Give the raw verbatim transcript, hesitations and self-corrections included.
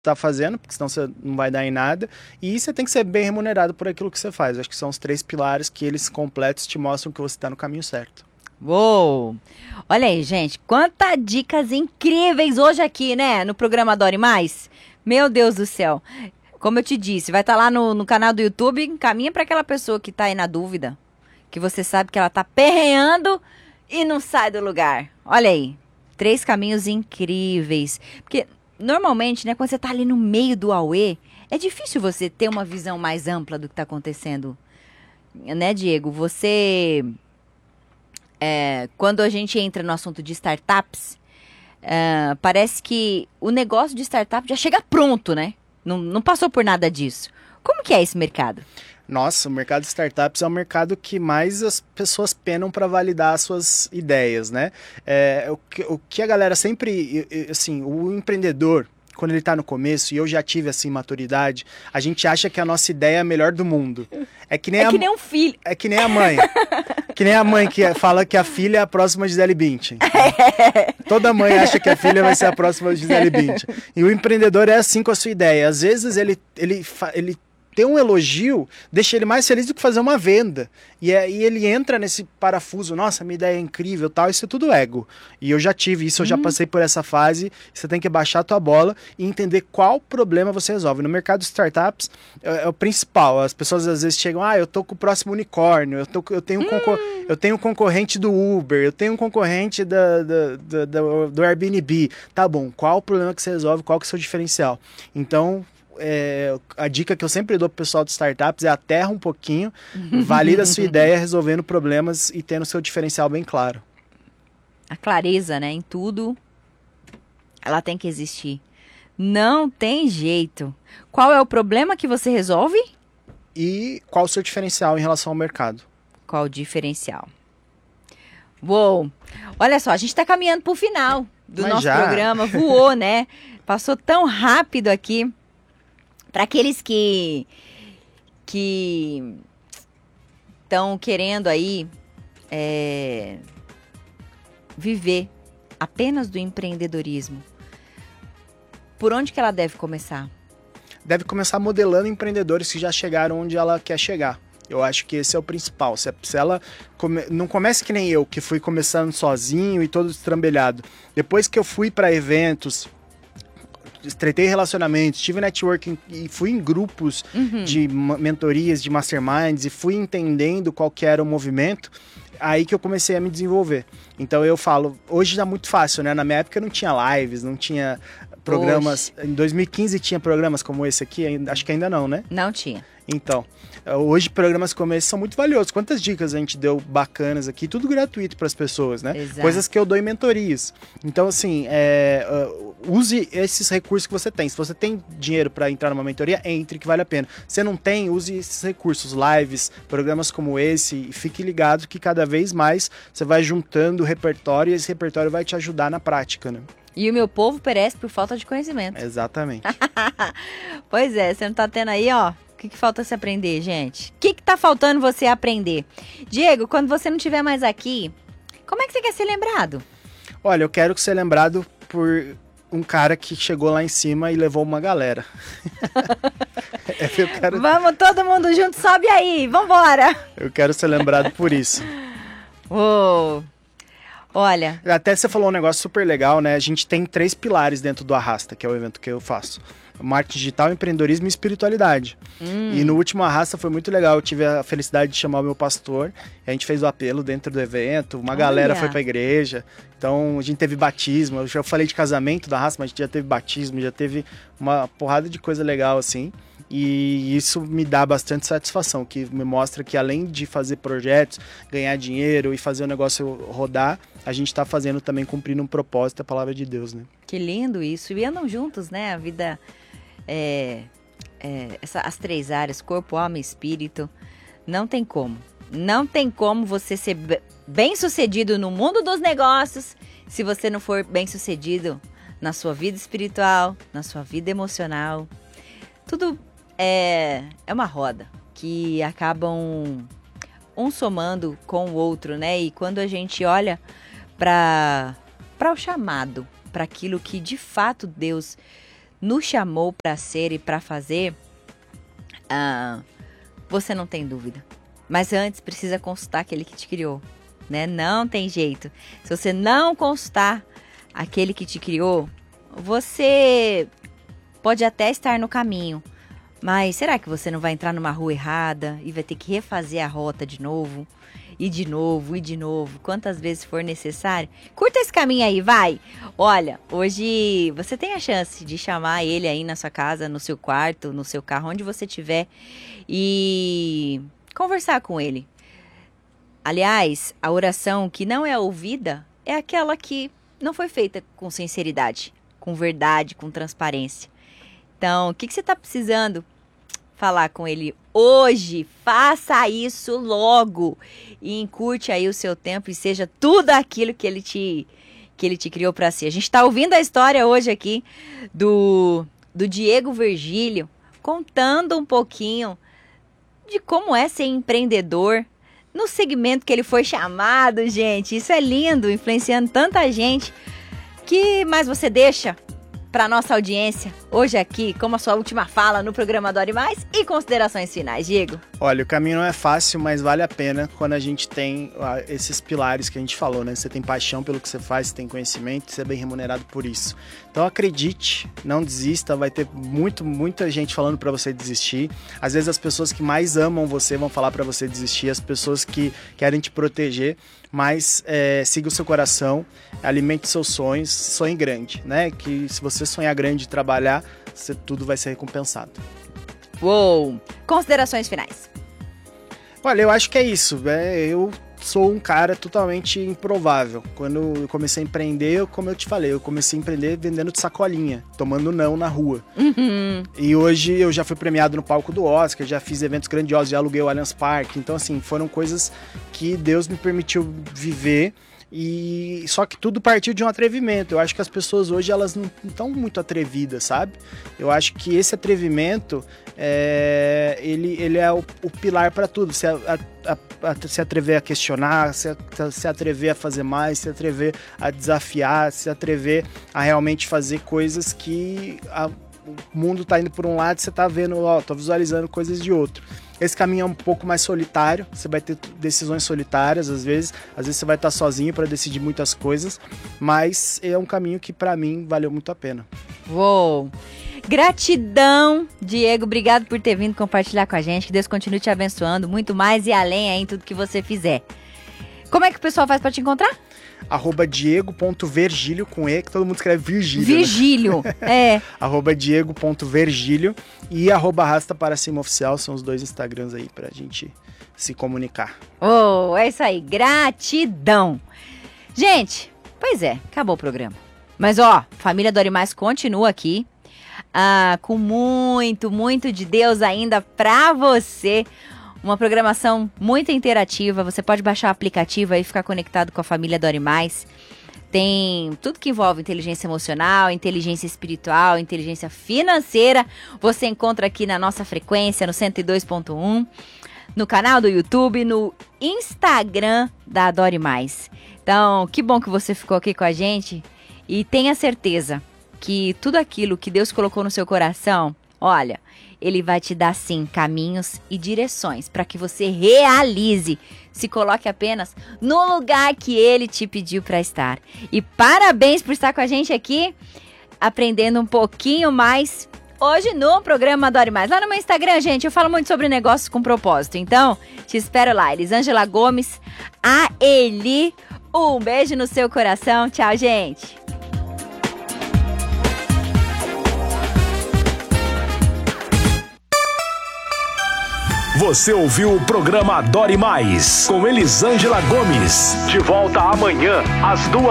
tá fazendo, porque senão você não vai dar em nada, e você tem que ser bem remunerado por aquilo que você faz. Acho que são os três pilares que eles completos te mostram que você está no caminho certo. Uou! Olha aí, gente, quantas dicas incríveis hoje aqui, né, no programa Adore Mais. Meu Deus do céu. Como eu te disse, vai estar lá no, no canal do YouTube, encaminha para aquela pessoa que tá aí na dúvida, que você sabe que ela tá perreando e não sai do lugar. Olha aí, três caminhos incríveis. Porque, normalmente, né, quando você tá ali no meio do auê, é difícil você ter uma visão mais ampla do que tá acontecendo. Né, Diego? Você... É, quando a gente entra no assunto de startups, é, parece que o negócio de startup já chega pronto, né? Não, não passou por nada disso. Como que é esse mercado? Nossa, o mercado de startups é o mercado que mais as pessoas penam para validar as suas ideias, né? É, o, que, o que a galera sempre, assim, o empreendedor, quando ele está no começo, e eu já tive, assim, maturidade, a gente acha que a nossa ideia é a melhor do mundo. É que nem, é a, que nem um filho. É que nem a mãe. Que nem a mãe que fala que a filha é a próxima Gisele Bündchen. É. Toda mãe acha que a filha vai ser a próxima Gisele Bündchen. E o empreendedor é assim com a sua ideia. Às vezes ele, ele, ele ter um elogio deixa ele mais feliz do que fazer uma venda. E aí ele entra nesse parafuso, nossa, minha ideia é incrível, tal, isso é tudo ego. E eu já tive isso, eu já passei por essa fase. Você tem que baixar a tua bola e entender qual problema você resolve. No mercado de startups é, é o principal. As pessoas às vezes chegam, ah, eu tô com o próximo unicórnio, eu, tô, eu, tenho, um concor- eu tenho um concorrente do Uber, eu tenho um concorrente da, da, da, da, do Airbnb. Tá bom, qual o problema que você resolve, qual que é o seu diferencial? Então... É, a dica que eu sempre dou pro pessoal de startups é aterra um pouquinho, valida a sua ideia resolvendo problemas e tendo seu diferencial bem claro. A clareza, né, em tudo, ela tem que existir. Não tem jeito. Qual é o problema que você resolve? E qual o seu diferencial em relação ao mercado? Qual o diferencial? Uou! Olha só, a gente tá caminhando pro final do Mas nosso já. programa. Voou, né? Passou tão rápido aqui. Para aqueles que que estão querendo aí é, viver apenas do empreendedorismo, por onde que ela deve começar? Deve começar modelando empreendedores que já chegaram onde ela quer chegar. Eu acho que esse é o principal. Se, se ela come, não comece que nem eu, que fui começando sozinho e todo estrambelhado. Depois que eu fui para eventos, estreitei relacionamentos, tive networking e fui em grupos uhum. de mentorias, de masterminds e fui entendendo qual que era o movimento, aí que eu comecei a me desenvolver. Então eu falo, hoje tá muito fácil, né? Na minha época não tinha lives, não tinha programas. Oxe. Em dois mil e quinze tinha programas como esse aqui? Acho que ainda não, né? Não tinha. Então, hoje programas como esse são muito valiosos. Quantas dicas a gente deu bacanas aqui, tudo gratuito para as pessoas, né? Exato. Coisas que eu dou em mentorias. Então, assim, é, uh, use esses recursos que você tem. Se você tem dinheiro para entrar numa mentoria, entre, que vale a pena. Se não tem, use esses recursos, lives, programas como esse, e fique ligado que cada vez mais você vai juntando o repertório e esse repertório vai te ajudar na prática, né? E o meu povo perece por falta de conhecimento. Exatamente. Pois é, você não tá tendo aí, ó. O que, que falta se aprender, gente? O que, que tá faltando você aprender? Diego, quando você não estiver mais aqui, como é que você quer ser lembrado? Olha, eu quero ser lembrado por um cara que chegou lá em cima e levou uma galera. eu quero... Vamos todo mundo junto, sobe aí, vambora! Eu quero ser lembrado por isso. Uou! Olha... Até você falou um negócio super legal, né? A gente tem três pilares dentro do Arrasta, que é o evento que eu faço. Marketing digital, empreendedorismo e espiritualidade. Hum. E no último Arrasta foi muito legal. Eu tive a felicidade de chamar o meu pastor. A gente fez o apelo dentro do evento. Uma Olha. galera foi pra igreja. Então a gente teve batismo. Eu já falei de casamento do Arrasta, mas a gente já teve batismo, já teve uma porrada de coisa legal assim. E isso me dá bastante satisfação, que me mostra que além de fazer projetos, ganhar dinheiro e fazer o negócio rodar, a gente está fazendo também, cumprindo um propósito, a palavra de Deus, né? Que lindo isso. E andam juntos, né? A vida, é, é, essa, as três áreas, corpo, alma e espírito, não tem como. Não tem como você ser bem sucedido no mundo dos negócios se você não for bem sucedido na sua vida espiritual, na sua vida emocional. Tudo é, é uma roda que acabam um somando com o outro, né? E quando a gente olha para para o chamado, para aquilo que de fato Deus nos chamou para ser e para fazer, ah, você não tem dúvida. Mas antes precisa consultar aquele que te criou, né? Não tem jeito. Se você não consultar aquele que te criou, você pode até estar no caminho, mas será que você não vai entrar numa rua errada e vai ter que refazer a rota de novo? E de novo, e de novo, quantas vezes for necessário? Curta esse caminho aí, vai! Olha, hoje você tem a chance de chamar ele aí na sua casa, no seu quarto, no seu carro, onde você estiver, e conversar com ele. Aliás, a oração que não é ouvida é aquela que não foi feita com sinceridade, com verdade, com transparência. Então, o que, que você está precisando falar com ele hoje? Faça isso logo e encurte aí o seu tempo e seja tudo aquilo que ele te, que ele te criou para ser. A gente está ouvindo a história hoje aqui do, do Diego Virgílio, contando um pouquinho de como é ser empreendedor no segmento que ele foi chamado, gente. Isso é lindo, influenciando tanta gente. Que mais você deixa para nossa audiência hoje aqui, como a sua última fala no programa Adore Mais e considerações finais, Diego? Olha, o caminho não é fácil, mas vale a pena quando a gente tem uh, esses pilares que a gente falou, né? Você tem paixão pelo que você faz, você tem conhecimento, você é bem remunerado por isso. Então acredite, não desista, vai ter muito, muita gente falando para você desistir. Às vezes as pessoas que mais amam você vão falar para você desistir, as pessoas que querem te proteger, mas é, siga o seu coração, alimente seus sonhos, sonhe grande, né? Que se você sonhar grande e trabalhar, você, tudo vai ser recompensado. Uou! Considerações finais. Olha, eu acho que é isso. É, eu sou um cara totalmente improvável. Quando eu comecei a empreender, como eu te falei, eu comecei a empreender vendendo de sacolinha, tomando não na rua. Uhum. E hoje eu já fui premiado no palco do Oscar, já fiz eventos grandiosos, já aluguei o Allianz Parque. Então, assim, foram coisas que Deus me permitiu viver. E só que tudo partiu de um atrevimento. Eu acho que as pessoas hoje elas não estão muito atrevidas, sabe? Eu acho que esse atrevimento é, ele, ele é o, o pilar para tudo. Se, a, a, a, se atrever a questionar, se, a, se atrever a fazer mais, se atrever a desafiar, se atrever a realmente fazer coisas que a, o mundo tá indo por um lado e você tá vendo, ó, tô visualizando coisas de outro. Esse caminho é um pouco mais solitário, você vai ter decisões solitárias às vezes, às vezes você vai estar sozinho para decidir muitas coisas, mas é um caminho que para mim valeu muito a pena. Uou! Gratidão, Diego, obrigado por ter vindo compartilhar com a gente, que Deus continue te abençoando muito mais e além aí em tudo que você fizer. Como é que o pessoal faz para te encontrar? Arroba diego.vergílio com E, que todo mundo escreve Virgílio. Virgílio, né? É. Arroba diego.vergílio e arroba Arrasta Para Cima Oficial, são os dois Instagrams aí pra gente se comunicar. Oh, é isso aí, gratidão. Gente, pois é, acabou o programa. Mas ó, Família Adore Mais continua aqui, ah, com muito, muito de Deus ainda pra você. Uma programação muito interativa, você pode baixar o aplicativo e ficar conectado com a Família Adore Mais. Tem tudo que envolve inteligência emocional, inteligência espiritual, inteligência financeira. Você encontra aqui na nossa frequência, no cento e dois ponto um, no canal do YouTube, no Instagram da Adore Mais. Então, que bom que você ficou aqui com a gente e tenha certeza que tudo aquilo que Deus colocou no seu coração, olha, Ele vai te dar, sim, caminhos e direções para que você realize. Se coloque apenas no lugar que Ele te pediu para estar. E parabéns por estar com a gente aqui, aprendendo um pouquinho mais hoje no programa Adore Mais. Lá no meu Instagram, gente, eu falo muito sobre negócios com propósito. Então, te espero lá. Elisângela Gomes, a Eli. Um beijo no seu coração. Tchau, gente. Você ouviu o programa Adore Mais, com Elisângela Gomes. De volta amanhã, às duas.